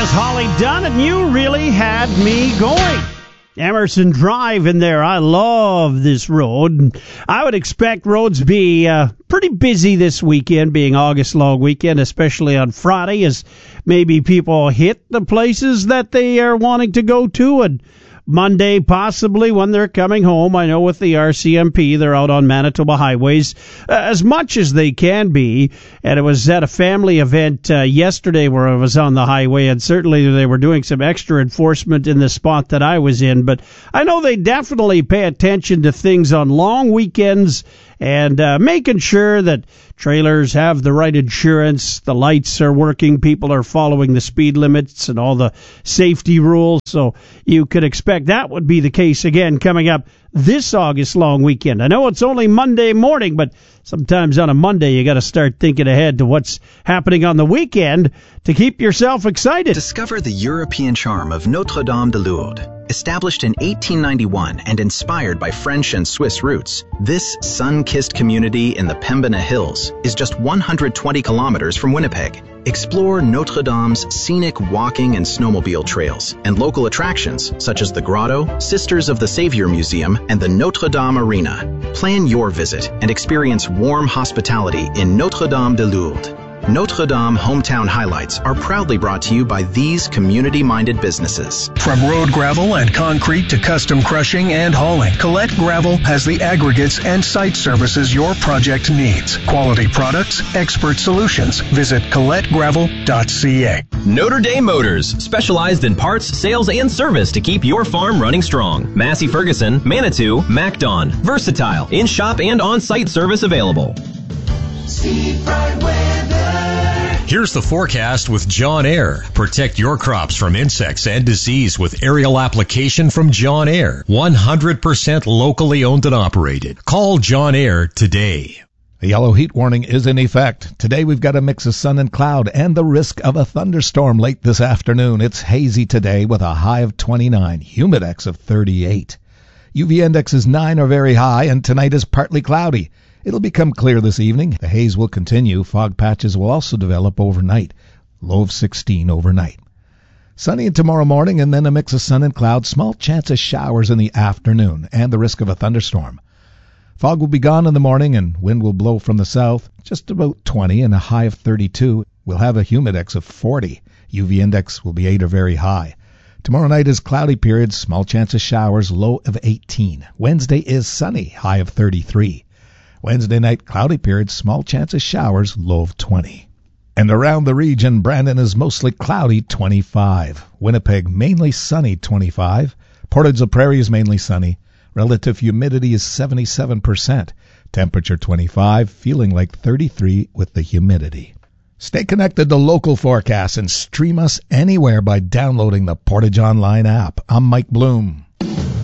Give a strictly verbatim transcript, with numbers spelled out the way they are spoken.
Holly Dunn, and You Really Had Me Going. Emerson Drive in there. I love this road. I would expect roads be uh, pretty busy this weekend, being August long weekend, especially on Friday, as maybe people hit the places that they are wanting to go to, and Monday, possibly, when they're coming home. I know with the R C M P, they're out on Manitoba highways uh, as much as they can be. And it was at a family event uh, yesterday where I was on the highway, and certainly they were doing some extra enforcement in the spot that I was in. But I know they definitely pay attention to things on long weekends and uh, making sure that trailers have the right insurance, the lights are working, people are following the speed limits and all the safety rules. So you could expect that would be the case again coming up this August long weekend. I know it's only Monday morning, but sometimes on a Monday you got to start thinking ahead to what's happening on the weekend to keep yourself excited. Discover the European charm of Notre-Dame de Lourdes. Established in eighteen ninety-one and inspired by French and Swiss roots, this sun-kissed community in the Pembina Hills is just one hundred twenty kilometers from Winnipeg. Explore Notre Dame's scenic walking and snowmobile trails and local attractions such as the Grotto, Sisters of the Savior Museum, and the Notre Dame Arena. Plan your visit and experience warm hospitality in Notre-Dame de Lourdes. Notre Dame Hometown Highlights are proudly brought to you by these community-minded businesses. From road gravel and concrete to custom crushing and hauling, Colette Gravel has the aggregates and site services your project needs. Quality products, expert solutions. Visit colette gravel dot c a. Notre Dame Motors, specialized in parts, sales, and service to keep your farm running strong. Massey Ferguson, Manitou, MacDon. Versatile, in-shop and on-site service available. Steve Bright Weather. Here's the forecast with John Air. Protect your crops from insects and disease with aerial application from John Air. one hundred percent locally owned and operated. Call John Air today. A yellow heat warning is in effect. Today we've got a mix of sun and cloud and the risk of a thunderstorm late this afternoon. It's hazy today with a high of twenty-nine, humidex of thirty-eight. U V index is nine or very high, and tonight is partly cloudy. It'll become clear this evening. The haze will continue. Fog patches will also develop overnight. Low of sixteen overnight. Sunny tomorrow morning, and then a mix of sun and clouds. Small chance of showers in the afternoon and the risk of a thunderstorm. Fog will be gone in the morning, and wind will blow from the south. Just about twenty and a high of thirty-two. We'll have a humidex of forty. U V index will be eight or very high. Tomorrow night is cloudy periods. Small chance of showers. Low of eighteen. Wednesday is sunny. High of thirty-three. Wednesday night, cloudy periods, small chance of showers, low of twenty. And around the region, Brandon is mostly cloudy, twenty-five. Winnipeg, mainly sunny, twenty-five. Portage la Prairie is mainly sunny. Relative humidity is seventy-seven percent. Temperature twenty-five, feeling like thirty-three with the humidity. Stay connected to local forecasts and stream us anywhere by downloading the Portage Online app. I'm Mike Bloom.